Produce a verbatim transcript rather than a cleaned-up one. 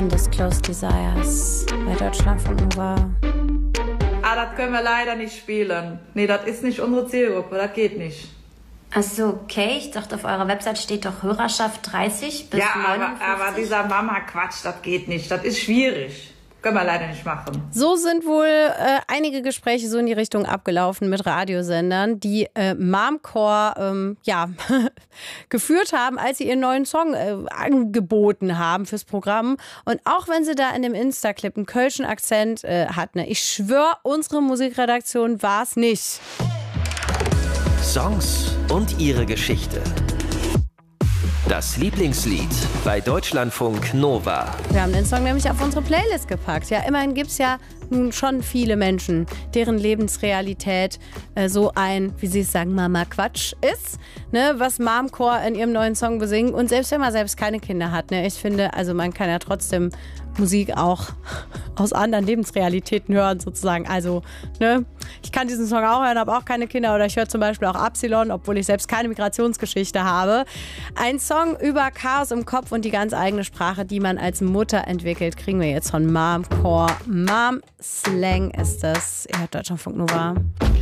Undisclosed Desires bei Deutschlandfunk Nova. Ah, das können wir leider nicht spielen. Nee, das ist nicht unsere Zielgruppe, das geht nicht. Ach so, okay. Ich dachte, auf eurer Website steht doch Hörerschaft dreißig bis ja, neunundfünfzig. Ja, aber, aber dieser Mama-Quatsch, das geht nicht. Das ist schwierig. Können wir leider nicht machen. So sind wohl äh, einige Gespräche so in die Richtung abgelaufen mit Radiosendern, die äh, Momcore ähm, ja, geführt haben, als sie ihren neuen Song äh, angeboten haben fürs Programm. Und auch wenn sie da in dem Insta-Clip einen kölschen Akzent äh, hat, ne, ich schwöre, unsere Musikredaktion war es nicht. Songs und ihre Geschichte. Das Lieblingslied bei Deutschlandfunk Nova. Wir haben den Song nämlich auf unsere Playlist gepackt. Ja, immerhin gibt es ja nun schon viele Menschen, deren Lebensrealität äh, so ein, wie sie es sagen, Mama-Quatsch ist, ne, was Momcore in ihrem neuen Song besingen. Und selbst wenn man selbst keine Kinder hat, ne, ich finde, also man kann ja trotzdem Musik auch aus anderen Lebensrealitäten hören, sozusagen. Also, ne, ich kann diesen Song auch hören, habe auch keine Kinder. Oder ich höre zum Beispiel auch Absilon, obwohl ich selbst keine Migrationsgeschichte habe. Ein Song über Chaos im Kopf und die ganz eigene Sprache, die man als Mutter entwickelt, kriegen wir jetzt von Momcore. Mom Slang ist das. Ihr hört Deutschlandfunk Nova.